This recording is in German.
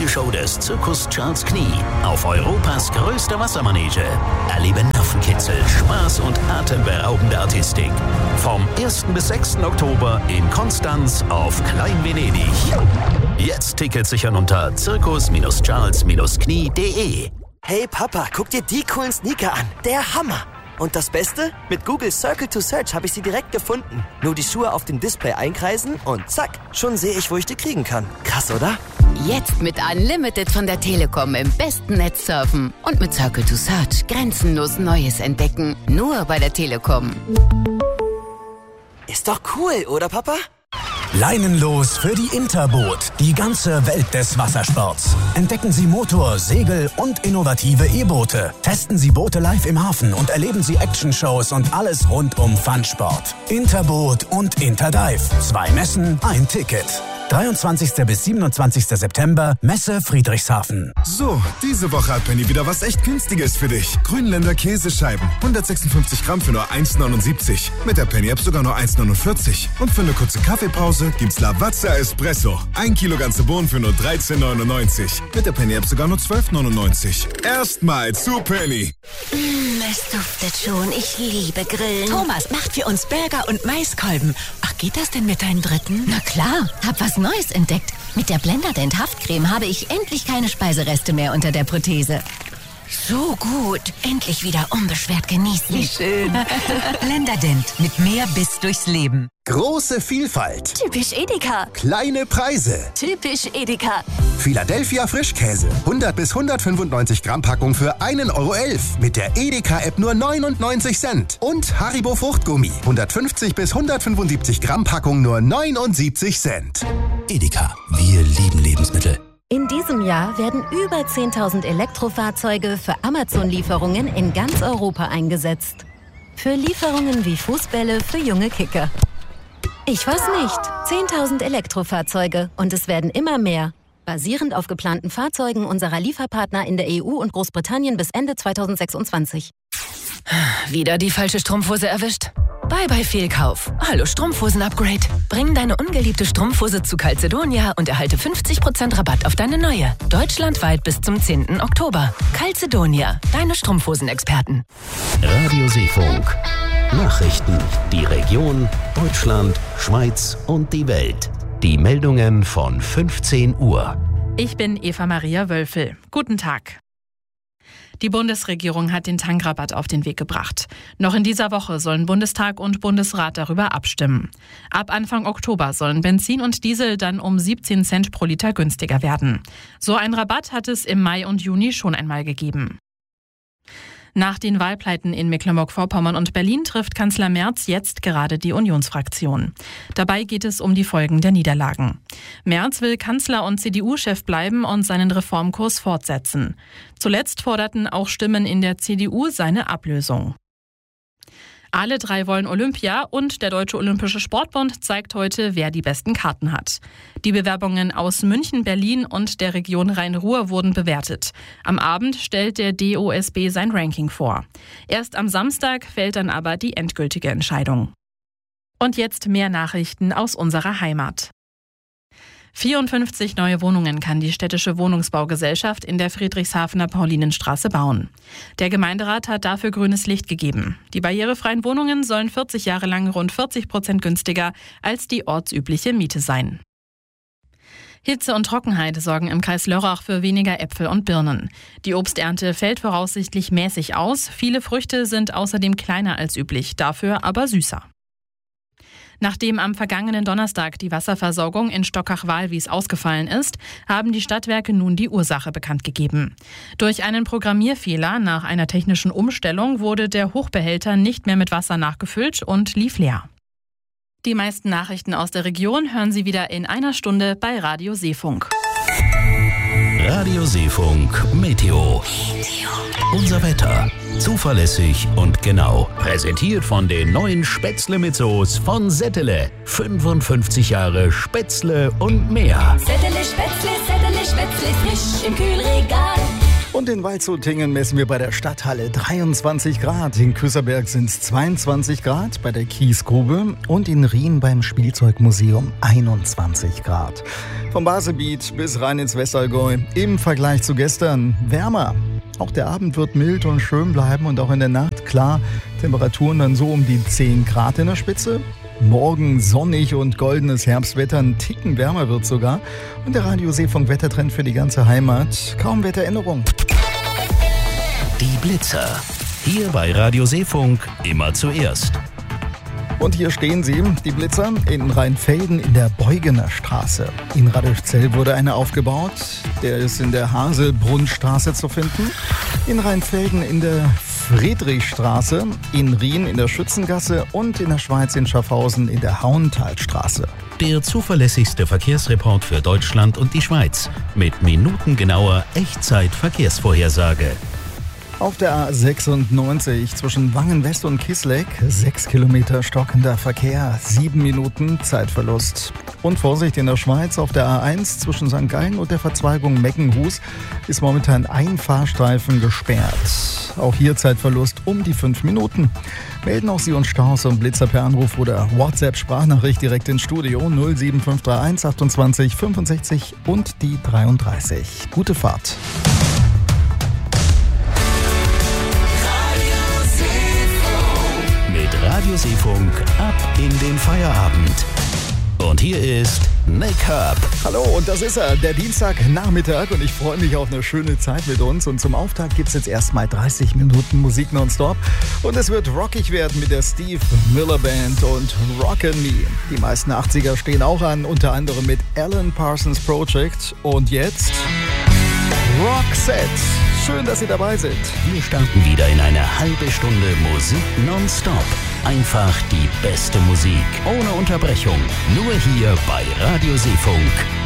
Show des Zirkus Charles Knie auf Europas größter Wassermanege. Erlebe Nervenkitzel, Spaß und atemberaubende Artistik. Vom 1. bis 6. Oktober in Konstanz auf Klein Venedig. Jetzt Tickets sichern unter zirkus-charles-knie.de. Hey Papa, guck dir die coolen Sneaker an. Der Hammer! Und das Beste? Mit Google Circle to Search habe ich sie direkt gefunden. Nur die Schuhe auf dem Display einkreisen und zack, schon sehe ich, wo ich die kriegen kann. Krass, oder? Jetzt mit Unlimited von der Telekom im besten Netz surfen. Und mit Circle to Search grenzenlos Neues entdecken. Nur bei der Telekom. Ist doch cool, oder Papa? Leinenlos für die Interboot, die ganze Welt des Wassersports. Entdecken Sie Motor-, Segel- und innovative E-Boote. Testen Sie Boote live im Hafen und erleben Sie Actionshows und alles rund um Funsport. Interboot und Interdive. 2 Messen, ein Ticket. 23. bis 27. September, Messe Friedrichshafen. So, diese Woche hat Penny wieder was echt Günstiges für dich. Grünländer Käsescheiben, 156 Gramm für nur 1,79. Mit der Penny-App sogar nur 1,49. Und für eine kurze Kaffeepause gibt's Lavazza Espresso. 1 Kilo ganze Bohnen für nur 13,99. Mit der Penny-App sogar nur 12,99. Erstmal zu Penny. Es duftet schon. Ich liebe Grillen. Thomas macht für uns Burger und Maiskolben. Ach, geht das denn mit deinem dritten? Na klar, hab was Neues entdeckt. Mit der Blenderdent Haftcreme habe ich endlich keine Speisereste mehr unter der Prothese. So gut. Endlich wieder unbeschwert genießen. Wie schön. Blenderdent mit mehr Biss durchs Leben. Große Vielfalt. Typisch Edeka. Kleine Preise. Typisch Edeka. Philadelphia Frischkäse. 100 bis 195 Gramm Packung für 1,11 € mit der Edeka-App nur 99 Cent. Und Haribo Fruchtgummi. 150 bis 175 Gramm Packung nur 79 Cent. Edeka, wir lieben Lebensmittel. In diesem Jahr werden über 10.000 Elektrofahrzeuge für Amazon-Lieferungen in ganz Europa eingesetzt. Für Lieferungen wie Fußbälle für junge Kicker. Ich weiß nicht. 10.000 Elektrofahrzeuge und es werden immer mehr. Basierend auf geplanten Fahrzeugen unserer Lieferpartner in der EU und Großbritannien bis Ende 2026. Wieder die falsche Strumpfhose erwischt? Bye Fehlkauf. Hallo Strumpfhosen-Upgrade. Bring deine ungeliebte Strumpfhose zu Calzedonia und erhalte 50% Rabatt auf deine neue. Deutschlandweit bis zum 10. Oktober. Calzedonia, deine Strumpfhosen-Experten. Radio Seefunk. Nachrichten. Die Region, Deutschland, Schweiz und die Welt. Die Meldungen von 15 Uhr. Ich bin Eva-Maria Wölfel. Guten Tag. Die Bundesregierung hat den Tankrabatt auf den Weg gebracht. Noch in dieser Woche sollen Bundestag und Bundesrat darüber abstimmen. Ab Anfang Oktober sollen Benzin und Diesel dann um 17 Cent pro Liter günstiger werden. So einen Rabatt hat es im Mai und Juni schon einmal gegeben. Nach den Wahlpleiten in Mecklenburg-Vorpommern und Berlin trifft Kanzler Merz jetzt gerade die Unionsfraktion. Dabei geht es um die Folgen der Niederlagen. Merz will Kanzler und CDU-Chef bleiben und seinen Reformkurs fortsetzen. Zuletzt forderten auch Stimmen in der CDU seine Ablösung. Alle 3 wollen Olympia und der Deutsche Olympische Sportbund zeigt heute, wer die besten Karten hat. Die Bewerbungen aus München, Berlin und der Region Rhein-Ruhr wurden bewertet. Am Abend stellt der DOSB sein Ranking vor. Erst am Samstag fällt dann aber die endgültige Entscheidung. Und jetzt mehr Nachrichten aus unserer Heimat. 54 neue Wohnungen kann die städtische Wohnungsbaugesellschaft in der Friedrichshafener Paulinenstraße bauen. Der Gemeinderat hat dafür grünes Licht gegeben. Die barrierefreien Wohnungen sollen 40 Jahre lang rund 40% günstiger als die ortsübliche Miete sein. Hitze und Trockenheit sorgen im Kreis Lörrach für weniger Äpfel und Birnen. Die Obsternte fällt voraussichtlich mäßig aus. Viele Früchte sind außerdem kleiner als üblich, dafür aber süßer. Nachdem am vergangenen Donnerstag die Wasserversorgung in Stockach-Walwies ausgefallen ist, haben die Stadtwerke nun die Ursache bekannt gegeben. Durch einen Programmierfehler nach einer technischen Umstellung wurde der Hochbehälter nicht mehr mit Wasser nachgefüllt und lief leer. Die meisten Nachrichten aus der Region hören Sie wieder in einer Stunde bei Radio Seefunk. Radio Seefunk Meteo. Unser Wetter. Zuverlässig und genau. Präsentiert von den neuen Spätzle mit Soße von Settele. 55 Jahre Spätzle und mehr. Settele, Spätzle, frisch im Kühlregal. Und in Waldshutingen messen wir bei der Stadthalle 23 Grad. In Küsserberg sind es 22 Grad bei der Kiesgrube und in Rien beim Spielzeugmuseum 21 Grad. Vom Baselbiet bis rein ins Westallgäu im Vergleich zu gestern wärmer. Auch der Abend wird mild und schön bleiben und auch in der Nacht klar. Temperaturen dann so um die 10 Grad in der Spitze. Morgen sonnig und goldenes Herbstwetter, ein Ticken wärmer wird sogar. Und der Radio Seefunk Wettertrend für die ganze Heimat. Kaum Wetteränderung. Die Blitzer. Hier bei Radio Seefunk immer zuerst. Und hier stehen sie, die Blitzer, in Rheinfelden in der Beugener Straße. In Radolfzell wurde eine aufgebaut. Der ist in der Haselbrunnstraße zu finden. In Rheinfelden in der Friedrichstraße, in Rien in der Schützengasse und in der Schweiz in Schaffhausen in der Hauentalstraße. Der zuverlässigste Verkehrsreport für Deutschland und die Schweiz. Mit minutengenauer Echtzeit-Verkehrsvorhersage. Auf der A96 zwischen Wangen-West und Kisleck 6 Kilometer stockender Verkehr, 7 Minuten Zeitverlust. Und Vorsicht in der Schweiz, auf der A1 zwischen St. Gallen und der Verzweigung Meckenhus ist momentan ein Fahrstreifen gesperrt. Auch hier Zeitverlust um die 5 Minuten. Melden auch Sie uns Staus und Blitzer per Anruf oder WhatsApp-Sprachnachricht direkt ins Studio 07531 28 65 und die 33. Gute Fahrt. Radio Seefunk ab in den Feierabend. Und hier ist Nick Herb. Hallo, und das ist er, der Dienstagnachmittag und ich freue mich auf eine schöne Zeit mit uns. Und zum Auftakt gibt es jetzt erstmal 30 Minuten Musik nonstop. Und es wird rockig werden mit der Steve Miller Band und Rockin' Me. Die meisten 80er stehen auch an, unter anderem mit Alan Parsons Project. Und jetzt Roxette. Schön, dass Sie dabei sind. Wir starten wieder in eine halbe Stunde Musik nonstop. Einfach die beste Musik, ohne Unterbrechung. Nur hier bei Radio Seefunk.